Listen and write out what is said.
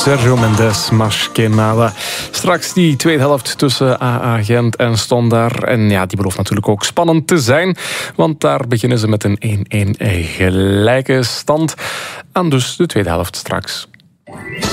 Sergio Mendes, Más que nada. Straks die tweede helft tussen AA Gent en Standaard. En ja, die belooft natuurlijk ook spannend te zijn. Want daar beginnen ze met een 1-1 gelijke stand. En dus de tweede helft straks.